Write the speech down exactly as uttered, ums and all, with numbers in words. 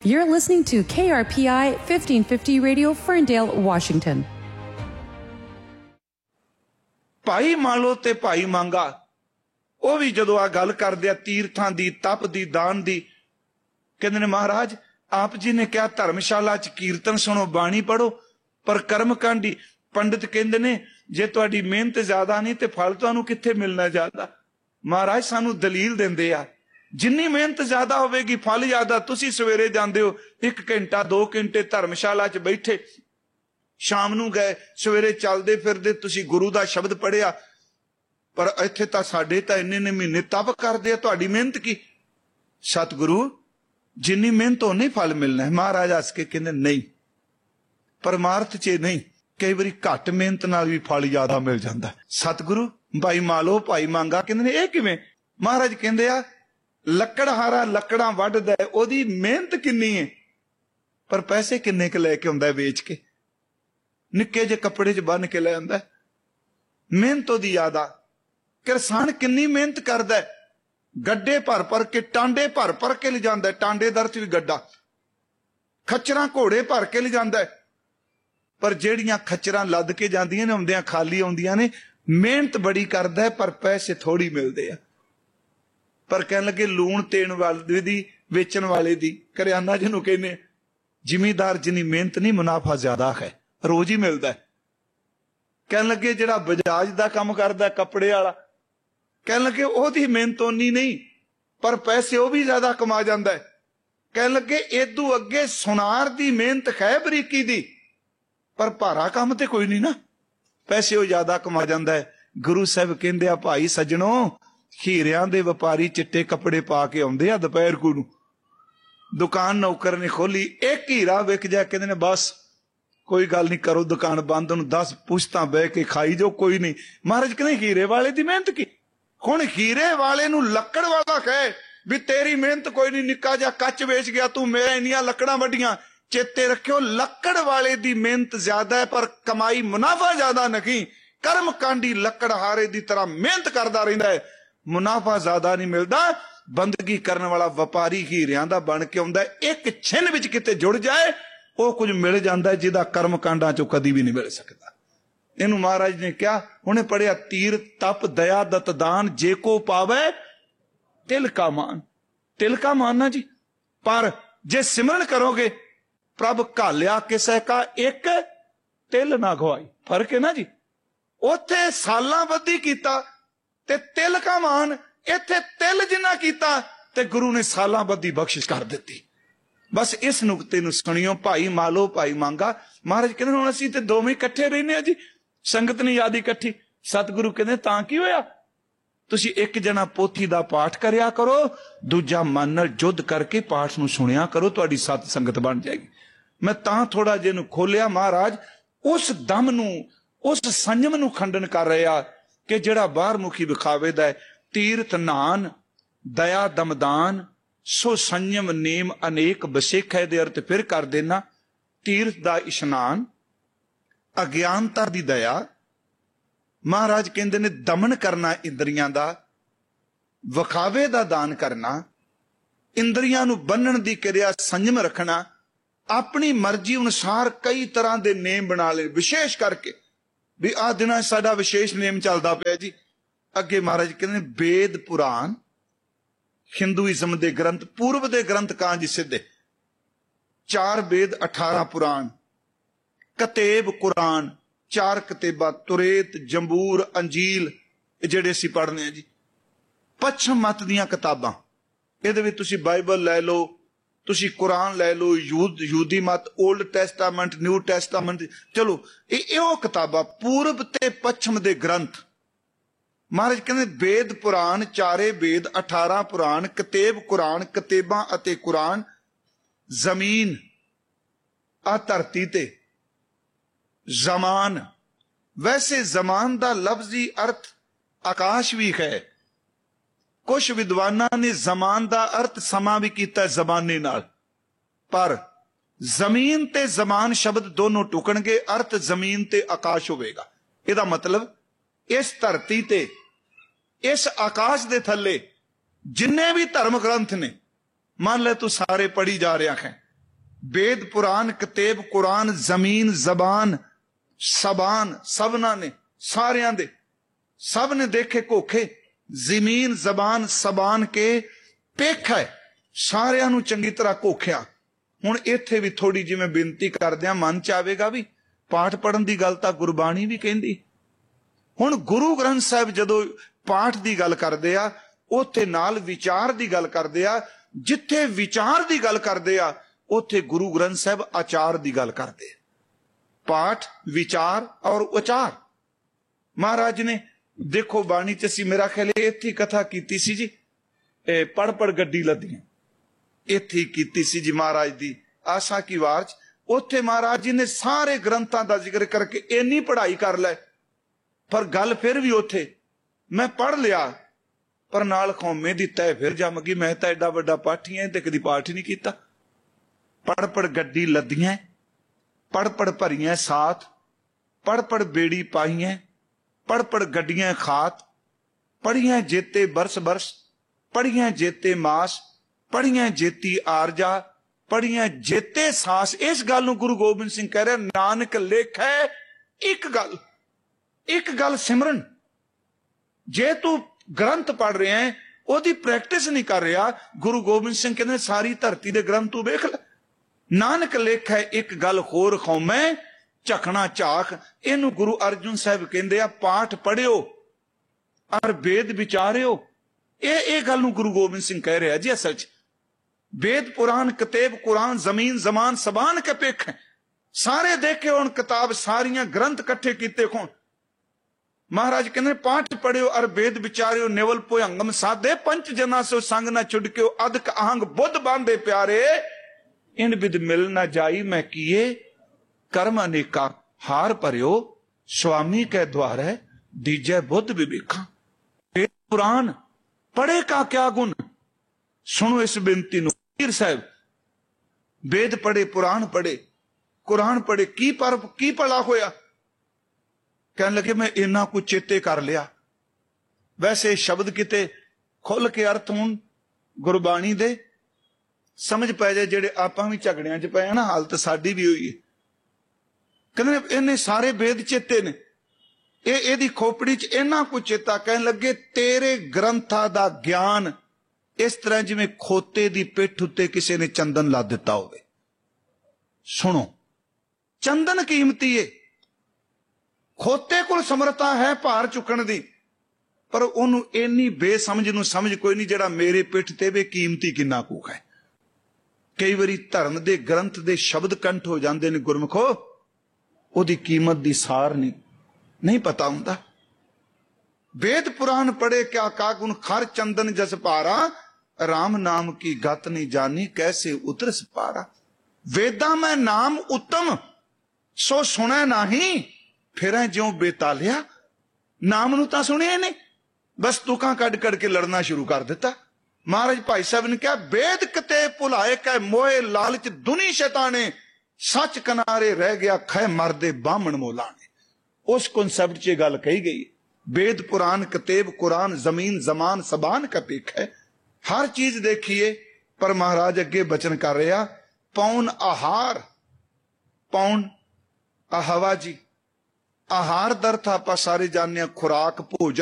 You're listening to K R P I fifteen fifty Radio, Ferndale, Washington. ਭਾਈ ਮਾਲੋ ਤੇ ਭਾਈ ਮੰਗਾ ਉਹ ਵੀ ਜਦੋਂ ਆ ਗੱਲ ਕਰਦੇ ਆ ਤੀਰਥਾਂ ਦੀ, ਤਪ ਦੀ, ਦਾਨ ਦੀ, ਕਹਿੰਦੇ ਨੇ ਮਹਾਰਾਜ ਆਪ ਜੀ ਨੇ ਕਿਹਾ ਧਰਮਸ਼ਾਲਾ ਚ ਕੀਰਤਨ ਸੁਣੋ, ਬਾਣੀ ਪੜੋ, ਪਰ ਕਰਮ ਕਾਂਡੀ। ਪੰਡਿਤ ਕਹਿੰਦੇ ਨੇ ਜੇ ਤੁਹਾਡੀ ਮਿਹਨਤ ਜ਼ਿਆਦਾ ਨਹੀਂ ਤੇ ਫਲ ਤੁਹਾਨੂੰ ਕਿੱਥੇ ਮਿਲਣਾ ਜ਼ਿਆਦਾ। ਮਹਾਰਾਜ ਸਾਨੂੰ ਦਲੀਲ ਦਿੰਦੇ ਆ ਜਿੰਨੀ ਮਿਹਨਤ ਜ਼ਿਆਦਾ ਹੋਵੇਗੀ ਫਲ ਜ਼ਿਆਦਾ। ਤੁਸੀਂ ਸਵੇਰੇ ਜਾਂਦੇ ਹੋ ਇੱਕ ਘੰਟਾ ਦੋ ਘੰਟੇ ਧਰਮਸ਼ਾਲਾ ਚ ਬੈਠੇ, ਸ਼ਾਮ ਨੂੰ ਗਏ, ਸਵੇਰੇ ਚੱਲਦੇ ਫਿਰਦੇ ਤੁਸੀਂ ਗੁਰੂ ਦਾ ਸ਼ਬਦ ਪੜਿਆ, ਪਰ ਇੱਥੇ ਤਾਂ ਸਾਡੇ ਤਾਂ ਇੰਨੇ ਨੇ ਮਹੀਨੇ ਤਪ ਕਰਦੇ ਆ, ਤੁਹਾਡੀ ਮਿਹਨਤ ਕੀ? ਸਤਿਗੁਰੂ ਜਿੰਨੀ ਮਿਹਨਤ ਉਹਨੇ ਫਲ ਮਿਲਣਾ ਹੈ। ਮਹਾਰਾਜ ਹੱਸ ਕੇ ਕਹਿੰਦੇ ਨਹੀਂ, ਪਰਮਾਰਥ ਚ ਨਹੀਂ, ਕਈ ਵਾਰੀ ਘੱਟ ਮਿਹਨਤ ਨਾਲ ਵੀ ਫਲ ਜ਼ਿਆਦਾ ਮਿਲ ਜਾਂਦਾ। ਸਤਿਗੁਰੂ ਭਾਈ ਮਾਲੋ ਭਾਈ ਮੰਗਾ ਕਹਿੰਦੇ ਨੇ ਇਹ ਕਿਵੇਂ? ਮਹਾਰਾਜ ਕਹਿੰਦੇ ਆ ਲੱਕੜਹਾਰਾ ਲੱਕੜਾਂ ਵੱਢਦਾ, ਉਹਦੀ ਮਿਹਨਤ ਕਿੰਨੀ ਹੈ ਪਰ ਪੈਸੇ ਕਿੰਨੇ ਕੁ ਲੈ ਕੇ ਆਉਂਦਾ ਵੇਚ ਕੇ, ਨਿੱਕੇ ਜਿਹੇ ਕੱਪੜੇ ਚ ਬੰਨ ਕੇ ਲੈ ਆਉਂਦਾ। ਮਿਹਨਤ ਉਹਦੀ ਜ਼ਿਆਦਾ। ਕਿਸਾਨ ਕਿੰਨੀ ਮਿਹਨਤ ਕਰਦਾ, ਗੱਡੇ ਭਰ ਭਰ ਕੇ, ਟਾਂਡੇ ਭਰ ਭਰ ਕੇ ਲਿਜਾਂਦਾ, ਟਾਂਡੇ ਦਰ ਚ ਵੀ ਗੱਡਾ, ਖੱਚਰਾਂ ਘੋੜੇ ਭਰ ਕੇ ਲਿਜਾਂਦਾ, ਪਰ ਜਿਹੜੀਆਂ ਖੱਚਰਾਂ ਲੱਦ ਕੇ ਜਾਂਦੀਆਂ ਨੇ ਆਉਂਦਿਆਂ ਖਾਲੀ ਆਉਂਦੀਆਂ ਨੇ। ਮਿਹਨਤ ਬੜੀ ਕਰਦਾ ਪਰ ਪੈਸੇ ਥੋੜੀ ਮਿਲਦੇ ਆ। ਪਰ ਕਹਿਣ ਲੱਗੇ ਲੂਣ ਤੇਣ ਵਾਲੇ ਦੀ, ਵੇਚਣ ਵਾਲੇ ਦੀ, ਕਰਿਆਨਾ ਜਿਹਨੂੰ ਕਹਿੰਦੇ, ਜ਼ਿਮੀਦਾਰ ਜਿੰਨੀ ਮਿਹਨਤ ਨਹੀਂ ਮੁਨਾਫਾ ਜ਼ਿਆਦਾ ਹੈ, ਰੋਜ਼ ਹੀ ਮਿਲਦਾ। ਕਹਿਣ ਲੱਗੇ ਜਿਹੜਾ ਬਜਾਜ ਦਾ ਕੰਮ ਕਰਦਾ ਕੱਪੜੇ ਵਾਲਾ, ਕਹਿਣ ਲੱਗੇ ਉਹਦੀ ਮਿਹਨਤ ਓਨੀ ਨਹੀਂ ਪਰ ਪੈਸੇ ਉਹ ਵੀ ਜ਼ਿਆਦਾ ਕਮਾ ਜਾਂਦਾ ਹੈ। ਕਹਿਣ ਲੱਗੇ ਏਦੂ ਅੱਗੇ ਸੁਨਾਰ ਦੀ ਮਿਹਨਤ ਹੈ ਬਰੀਕੀ ਦੀ, ਪਰ ਭਾਰਾ ਕੰਮ ਤੇ ਕੋਈ ਨਹੀਂ ਨਾ, ਪੈਸੇ ਉਹ ਜ਼ਿਆਦਾ ਕਮਾ ਜਾਂਦਾ ਹੈ। ਗੁਰੂ ਸਾਹਿਬ ਕਹਿੰਦੇ ਆ ਭਾਈ ਸੱਜਣੋ, ਹੀਰਿਆਂ ਦੇ ਵਪਾਰੀ ਚਿੱਟੇ ਕੱਪੜੇ ਪਾ ਕੇ ਆਉਂਦੇ ਆ ਦੁਪਹਿਰ ਕੂ ਨੂੰ, ਦੁਕਾਨ ਨੌਕਰ ਨੇ ਖੋਲੀ, ਇੱਕ ਹੀਰਾ ਵਿਕ ਜਾ, ਕਹਿੰਦੇ ਨੇ ਬਸ ਕੋਈ ਗੱਲ ਨਹੀਂ, ਕਰੋ ਦੁਕਾਨ ਬੰਦ, ਉਹਨੂੰ ਦਸ ਪੁਸ਼ਤਾਂ ਬਹਿ ਕੇ ਖਾਈ ਜੋ, ਕੋਈ ਨਹੀਂ। ਮਹਾਰਾਜ ਕਹਿੰਦੇ ਹੀਰੇ ਵਾਲੇ ਦੀ ਮਿਹਨਤ ਕੀ? ਹੁਣ ਹੀਰੇ ਵਾਲੇ ਨੂੰ ਲੱਕੜ ਵਾਲਾ ਕਹੇ ਵੀ ਤੇਰੀ ਮਿਹਨਤ ਕੋਈ ਨਹੀਂ, ਨਿੱਕਾ ਜਿਹਾ ਕੱਚ ਵੇਚ ਗਿਆ ਤੂੰ, ਮੇਰਾ ਇੰਨੀਆਂ ਲੱਕੜਾਂ ਵੱਡੀਆਂ। ਚੇਤੇ ਰੱਖਿਓ ਲੱਕੜ ਵਾਲੇ ਦੀ ਮਿਹਨਤ ਜ਼ਿਆਦਾ ਹੈ ਪਰ ਕਮਾਈ ਮੁਨਾਫਾ ਜ਼ਿਆਦਾ ਨਹੀਂ। ਕਰਮ ਕਾਂਡੀ ਲੱਕੜਹਾਰੇ ਦੀ ਤਰ੍ਹਾਂ ਮਿਹਨਤ ਕਰਦਾ ਰਹਿੰਦਾ ਹੈ, ਮੁਨਾਫਾ ਜ਼ਿਆਦਾ ਨਹੀਂ ਮਿਲਦਾ। ਬੰਦਗੀ ਕਰਨ ਵਾਲਾ ਵਪਾਰੀ ਹੀਰਿਆਂ ਦਾ ਬਣ ਕੇ ਆਉਂਦਾ, ਇੱਕ ਛਿਨ ਵਿੱਚ ਕਿਤੇ ਜੁੜ ਜਾਏ ਉਹ ਕੁਝ ਮਿਲ ਜਾਂਦਾ ਜਿਹਦਾ ਕਰਮ ਕਾਂਡਾਂ ਚੋਂ ਕਦੀ ਵੀ ਨਹੀਂ ਮਿਲ ਸਕਦਾ। ਇਹਨੂੰ ਮਹਾਰਾਜ ਨੇ ਕਿਹਾ, ਉਹਨੇ ਪੜਿਆ ਤੀਰ ਤਪ ਦਇਆ ਦਤ ਦਾਨ, ਜੇ ਕੋ ਪਾਵੇ ਤਿਲ ਕਾ ਮਾਨ। ਤਿਲ ਕਾ ਮਾਨ ਨਾ ਜੀ, ਪਰ ਜੇ ਸਿਮਰਨ ਕਰੋਗੇ ਪ੍ਰਭ ਘਾਲਿਆ ਕਿਸੇ ਕਾ ਇੱਕ ਤਿਲ ਨਾ ਖਵਾਈ। ਫਰਕ ਹੈ ਨਾ ਜੀ, ਉੱਥੇ ਸਾਲਾਂ ਬੱਧੀ ਕੀਤਾ ਤੇ ਤਿਲ ਕਾ ਮਾਨ, ਇੱਥੇ ਤਿਲ ਜਿੰਨਾ ਕੀਤਾ ਤੇ ਗੁਰੂ ਨੇ ਸਾਲਾਂ ਬੱਧੀ ਬਖਸ਼ਿਸ਼ ਕਰ ਦਿੱਤੀ। ਬਸ ਇਸ ਨੁਕਤੇ ਨੂੰ ਸੁਣਿਓ ਭਾਈ ਮਾਲੋ ਭਾਈ ਮੰਗਾ। ਮਹਾਰਾਜ ਕਹਿੰਦੇ ਹੁਣ ਅਸੀਂ ਤੇ ਦੋਵੇਂ ਇਕੱਠੇ ਰਹਿੰਦੇ ਆ ਜੀ, ਸੰਗਤ ਨਹੀਂ ਯਾਦ ਇਕੱਠੀ। ਸਤਿਗੁਰੂ ਕਹਿੰਦੇ ਤਾਂ ਕੀ ਹੋਇਆ, ਤੁਸੀਂ ਇੱਕ ਜਣਾ ਪੋਥੀ ਦਾ ਪਾਠ ਕਰਿਆ ਕਰੋ, ਦੂਜਾ ਮਨ ਨਾਲ ਜੁੱਧ ਕਰਕੇ ਪਾਠ ਨੂੰ ਸੁਣਿਆ ਕਰੋ, ਤੁਹਾਡੀ ਸਤ ਸੰਗਤ ਬਣ ਜਾਏਗੀ। ਮੈਂ ਤਾਂ ਥੋੜਾ ਜਿਹਾ ਨੂੰ ਖੋਲਿਆ। ਮਹਾਰਾਜ ਉਸ ਦਮ ਨੂੰ, ਉਸ ਸੰਜਮ ਨੂੰ ਖੰਡਨ ਕਰ ਰਿਹਾ ਕਿ ਜਿਹੜਾ ਬਾਹਰ ਮੁਖੀ ਵਿਖਾਵੇ ਦਾ ਤੀਰਥ ਨਾਨ ਦਇਆ ਦਮਦਾਨ ਸੋ ਸੰਜਮ ਨੇਮ ਅਨੇਕ ਬਸੇਖੇ ਦੇ ਅਰਥ ਫਿਰ ਕਰ ਦੇਣਾ। ਤੀਰਥ ਦਾ ਇਸ਼ਨਾਨ, ਅਗਿਆਨਤਾ ਦੀ ਦਇਆ, ਮਹਾਰਾਜ ਕਹਿੰਦੇ ਨੇ ਦਮਨ ਕਰਨਾ ਇੰਦਰੀਆਂ ਦਾ, ਵਿਖਾਵੇ ਦਾ ਦਾਨ ਕਰਨਾ, ਇੰਦਰੀਆਂ ਨੂੰ ਬੰਨਣ ਦੀ ਕਿਰਿਆ ਸੰਜਮ ਰੱਖਣਾ, ਆਪਣੀ ਮਰਜ਼ੀ ਅਨੁਸਾਰ ਕਈ ਤਰ੍ਹਾਂ ਦੇ ਨੇਮ ਬਣਾ ਲਏ, ਵਿਸ਼ੇਸ਼ ਕਰਕੇ ਵੀ ਆਹ ਦਿਨਾਂ ਸਾਡਾ ਵਿਸ਼ੇਸ਼ ਨੇਮ ਚੱਲਦਾ ਪਿਆ ਜੀ। ਅੱਗੇ ਮਹਾਰਾਜ ਕਹਿੰਦੇ ਵੇਦ ਪੁਰਾਣ, ਹਿੰਦੂਇਜ਼ਮ ਦੇ ਗ੍ਰੰਥ, ਪੂਰਬ ਦੇ ਗ੍ਰੰਥ ਕਾਂ ਜੀ ਸਿੱਧੇ, ਚਾਰ ਵੇਦ ਅਠਾਰਾਂ ਪੁਰਾਣ, ਕਤੇਬ ਕੁਰਾਨ, ਚਾਰ ਕਤੇਬਾਂ, ਤੁਰੇਤ, ਜੰਬੂਰ, ਅੰਜੀਲ, ਜਿਹੜੇ ਅਸੀਂ ਪੜ੍ਹਨੇ ਆ ਜੀ। ਪੱਛਮ ਮਤ ਦੀਆਂ ਕਿਤਾਬਾਂ, ਇਹਦੇ ਵਿੱਚ ਤੁਸੀਂ ਬਾਈਬਲ ਲੈ ਲਓ, ਤੁਸੀਂ ਕੁਰਾਨ ਲੈ ਲਓ, ਯੂਦ ਯੂਦੀ ਮਤ, ਓਲਡ ਟੈਸਟਾਮੈਂਟ, ਨਿਊ ਟੈਸਟਾਮੈਂਟ, ਚਲੋ ਇਹ ਇਹੋ ਕਿਤਾਬਾਂ ਪੂਰਬ ਤੇ ਪੱਛਮ ਦੇ ਗ੍ਰੰਥ। ਮਹਾਰਾਜ ਕਹਿੰਦੇ ਵੇਦ ਪੁਰਾਣ, ਚਾਰੇ ਵੇਦ, ਅਠਾਰਾਂ ਪੁਰਾਣ, ਕਤੇਬ ਕੁਰਾਨ, ਕਤੇਬਾਂ ਅਤੇ ਕੁਰਾਨ, ਜ਼ਮੀਨ ਆ ਧਰਤੀ ਤੇ, ਜ਼ਮਾਨ, ਵੈਸੇ ਜ਼ਮਾਨ ਦਾ ਲਫ਼ਜ਼ੀ ਅਰਥ ਆਕਾਸ਼ ਵੀ ਹੈ। ਕੁਝ ਵਿਦਵਾਨਾਂ ਨੇ ਜ਼ਮਾਨ ਦਾ ਅਰਥ ਸਮਾਂ ਵੀ ਕੀਤਾ ਜ਼ਮਾਨੇ ਨਾਲ, ਪਰ ਜ਼ਮੀਨ ਤੇ ਜ਼ਮਾਨ ਸ਼ਬਦ ਦੋਨੋਂ ਟੁਕਣਗੇ, ਅਰਥ ਜ਼ਮੀਨ ਤੇ ਆਕਾਸ਼ ਹੋਵੇਗਾ। ਇਹਦਾ ਮਤਲਬ ਇਸ ਧਰਤੀ ਤੇ, ਇਸ ਆਕਾਸ਼ ਦੇ ਥੱਲੇ ਜਿੰਨੇ ਵੀ ਧਰਮ ਗ੍ਰੰਥ ਨੇ, ਮੰਨ ਲੈ ਤੂੰ ਸਾਰੇ ਪੜ੍ਹੀ ਜਾ ਰਿਹਾ ਹੈ, वेद पुराण कतेब कुरान जमीन जबान सबान सबना ने सारियां दे सब ने देखे घोखे जमीन जबान सबान के पेख है सारियां नू चंगी तरह घोखिया। हुण इत्थे भी थोड़ी जिवें बेनती करदियां मन च आवेगा भी पाठ पढ़न दी गल तां गुरबाणी भी कहंदी। हुण गुरु ग्रंथ साहिब जदों पाठ दी गल करदे आ उत्थे नाल विचार दी गल करदे आ, जिथे विचार दी गल करदे आ उत्थे गुरु ग्रंथ साहिब आचार दी गल करदे। पाठ विचार और उचार महाराज ने देखो बाणी च असीं मेरा ख्याल इत्थे कथा कीती सी जी, ए पढ़ पढ़ गड्डी लदियां इत्थे कीती सी जी महाराज दी आशा की वार च। उत्थे महाराज जी ने सारे ग्रंथां दा जिक्र करके इन्नी पढ़ाई कर लै, पर गल फिर भी उत्थे मैं पढ़ लिया पर नाल कौमे दी तय फिर जम गई। मैं तां एडा वड्डा पाठी है ते कदी पाठ ही नहीं कीता। पढ़ पढ़ गड्डी लदियां पढ़ पढ़ भरियां साथ पढ़ पढ़ बेड़ी पाइयां पढ़ पढ़ गड्डियां खात पढ़ियां जेते बरस बरस पढ़ियां जेते मास पढ़ियां जेती आरजा पढ़ियां जेते सास। इस गल नूं गुरु गोबिंद सिंह कह रहे नानक लेखै एक गल एक गल सिमरन। जे तू ग्रंथ पढ़ रहा है ओदी प्रैक्टिस नहीं कर रहा, गुरु गोबिंद सिंह कहते सारी धरती दे ग्रंथ तू वेख ले। नानक लेखै एक गल होर कौमै झकना झाक। इनू गुरु अर्जुन साहब कहते आ पाठ पढ़ियो और वेद विचारियो। ये ये गल नूं गुरु गोबिंद सिंह कह रहा जी। असल च वेद पुराण कतेब कुरान जमीन जमान सबान के पेख सारे देखे हुण किताब सारियां ग्रंथ कट्ठे कीते कौन। महाराज कहते पाठ पढ़ियो और वेद विचारियो नेवल भुयंगम साधे पंच जना सो संग न छुड़कियो अदक आहंग बुद्ध बांधे प्यारे इन विद मिल न जाई मैं किए कर्म अनेका हार भरियो स्वामी के द्वारे दीजे बुद्ध विवेका। वेद पुराण पढ़े का क्या गुण। सुनो इस बेनती नूं पीर साहब वेद पढ़े पुराण पढ़े कुरान पढ़े की पर की भला होया। कहने लगे मैं इन्ना कुछ चेते कर लिया। वैसे शब्द किते खुल के अर्थ हुण गुरबाणी दे समझ पै जाए जेड़े आपां भी झगड़ियां च पए ना हालत साडी भी हुई है। कहने इन्ने सारे वेद चेते ने ये एदी खोपड़ी च इन्ना कुछ चेता। कहने लगे तेरे ग्रंथां दा ज्ञान इस तरह जिवें खोते दी पिठ उत्ते किसी ने चंदन ला दिता होवे। सुनो चंदन कीमती है, खोते कोल समर्था है भार चुकण दी, पर ओनू इन्नी बेसमझ नूं समझ कोई नहीं जेड़ा मेरे पिठ ते वे कीमती किन्ना कूक है। कई बारी धर्म दे ग्रंथ दे शब्द कंठ हो जाते ने गुरमुखो ओदी कीमत दी सार नहीं नहीं पता हुंदा। वेद पुराण पढ़े क्या कागुन खर चंदन जस पारा राम नाम की गत नहीं जानी कैसे उतरस पारा। वेदा में नाम उत्तम सो सुने नहीं फिर ज्यों बेतालिया। नाम नूं तां सुनिया नहीं बस तुकां कड़ कड़ के लड़ना शुरू कर दिता। महाराज भाई साहब ने कहा वेद कते भुलाए कै मोहे लालच दुनी शैताने सच किनारे रह गया खै मरदे बामण मोलाने। उस कॉन्सेप्ट च गल कही गई। वेद पुराण कतेब कुरान जमीन जमान सबान का पेख है। हर चीज देखिए पर महाराज अगे बचन कर रहा पौन आहार पौन आहवा जी आहार दर्थ आप सारे जाने खुराक भोजन